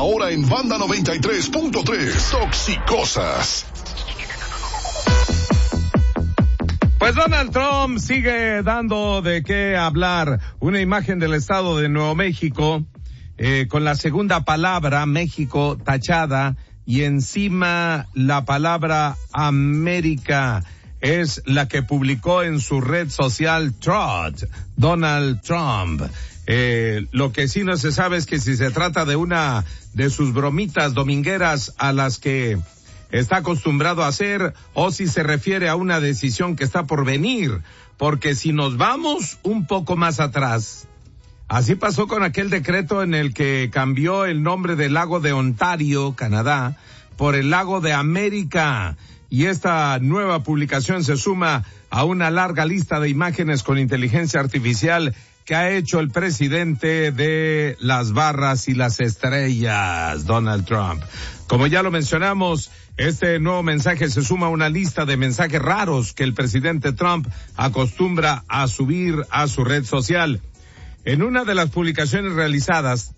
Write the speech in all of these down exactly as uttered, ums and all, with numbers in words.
Ahora en Banda noventa y tres punto tres. Toxicosas. Pues Donald Trump sigue dando de qué hablar. Una imagen del estado de Nuevo México, eh, con la segunda palabra, México, tachada, y encima la palabra América. Es la que publicó en su red social Truth, Donald Trump. Eh, lo que sí no se sabe es que si se trata de una de sus bromitas domingueras a las que está acostumbrado a hacer, o si se refiere a una decisión que está por venir, porque si nos vamos un poco más atrás, así pasó con aquel decreto en el que cambió el nombre del lago de Ontario, Canadá, por el lago de América, y esta nueva publicación se suma a una larga lista de imágenes con inteligencia artificial que ha hecho el presidente de las barras y las estrellas, Donald Trump. Como ya lo mencionamos, este nuevo mensaje se suma a una lista de mensajes raros que el presidente Trump acostumbra a subir a su red social. En una de las publicaciones realizadas,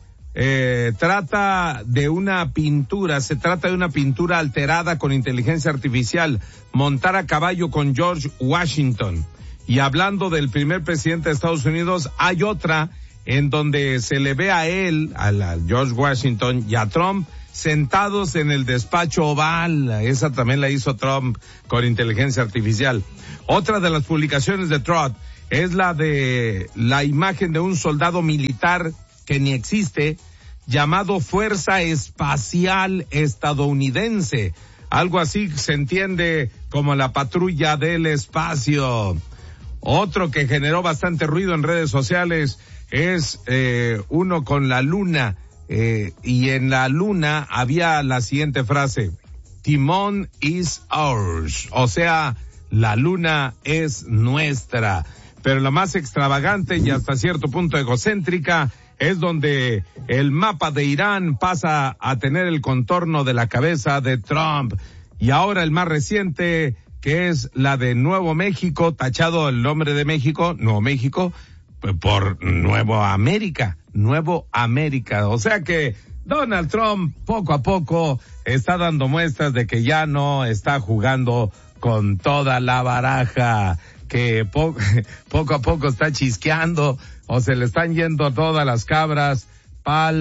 eh, trata de una pintura, se trata de una pintura alterada con inteligencia artificial, montar a caballo con George Washington. Y hablando del primer presidente de Estados Unidos, hay otra en donde se le ve a él, a la George Washington y a Trump, sentados en el despacho oval. Esa también la hizo Trump con inteligencia artificial. Otra de las publicaciones de Trump es la de la imagen de un soldado militar que ni existe, llamado Fuerza Espacial Estadounidense. Algo así se entiende como la patrulla del espacio. Otro que generó bastante ruido en redes sociales es eh, uno con la luna, eh, y en la luna había la siguiente frase: Timón is ours, o sea, la luna es nuestra. Pero lo más extravagante y hasta cierto punto egocéntrica es donde el mapa de Irán pasa a tener el contorno de la cabeza de Trump. Y ahora el más reciente, que es la de Nuevo México, tachado el nombre de México, Nuevo México, por Nuevo América, Nuevo América. O sea que Donald Trump poco a poco está dando muestras de que ya no está jugando con toda la baraja, que po- poco a poco está chisqueando o se le están yendo todas las cabras pa'l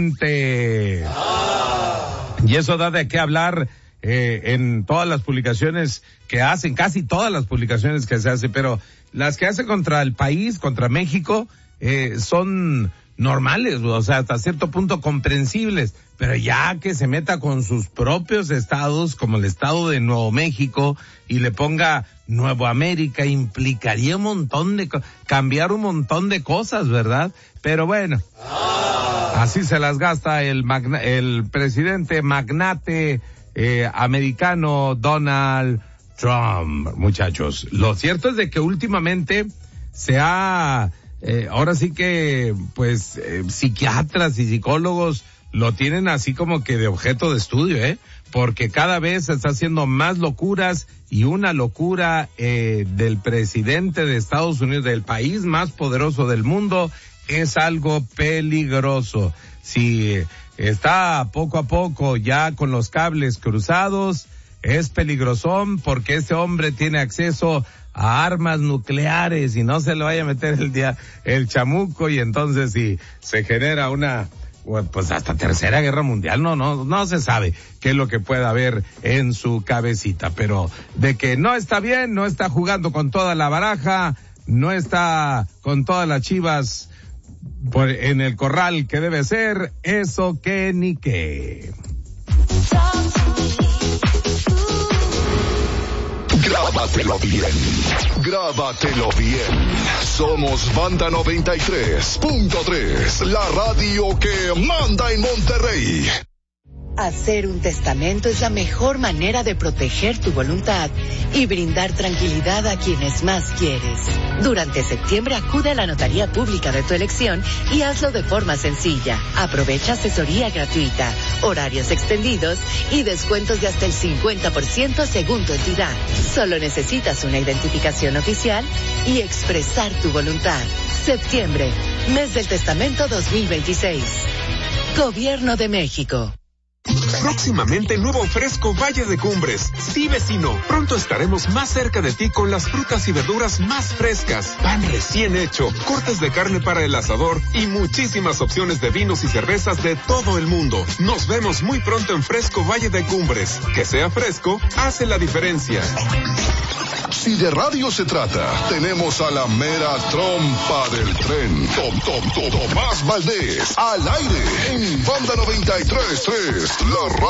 monte. Y eso da de qué hablar eh, en todas las publicaciones que hacen, casi todas las publicaciones que se hacen, pero las que hace contra el país, contra México, eh, son normales, o sea, hasta cierto punto comprensibles, pero ya que se meta con sus propios estados, como el estado de Nuevo México, y le ponga Nuevo América, implicaría un montón de, cambiar un montón de cosas, ¿verdad? Pero bueno, así se las gasta el magna, el presidente magnate eh, americano Donald Trump, muchachos. Lo cierto es de que últimamente se ha, eh, ahora sí que, pues, eh, psiquiatras y psicólogos lo tienen así como que de objeto de estudio, ¿eh? Porque cada vez se está haciendo más locuras, y una locura eh, del presidente de Estados Unidos, del país más poderoso del mundo, es algo peligroso. Si está poco a poco ya con los cables cruzados, es peligrosón, porque este hombre tiene acceso a armas nucleares y no se le vaya a meter el día el chamuco, y entonces si se genera una, pues hasta tercera guerra mundial, no, no, no se sabe qué es lo que pueda haber en su cabecita, pero de que no está bien, no está jugando con toda la baraja, no está con todas las chivas por, en el corral que debe ser, eso que ni qué. Grábatelo bien, grábatelo bien. Somos Banda noventa y tres punto tres, la radio que manda en Monterrey. Hacer un testamento es la mejor manera de proteger tu voluntad y brindar tranquilidad a quienes más quieres. Durante septiembre acude a la notaría pública de tu elección y hazlo de forma sencilla. Aprovecha asesoría gratuita, horarios extendidos y descuentos de hasta el cincuenta por ciento según tu entidad. Solo necesitas una identificación oficial y expresar tu voluntad. Septiembre, mes del testamento dos mil veintiséis. Gobierno de México. Próximamente nuevo Fresco Valle de Cumbres. Sí, vecino, pronto estaremos más cerca de ti con las frutas y verduras más frescas, pan recién hecho, cortes de carne para el asador y muchísimas opciones de vinos y cervezas de todo el mundo. Nos vemos muy pronto en Fresco Valle de Cumbres. Que sea fresco, hace la diferencia. Si de radio se trata, tenemos a la mera trompa del tren. Tom, tom, tom, Tomás Valdés, al aire, en Banda noventa y tres punto tres, la radio.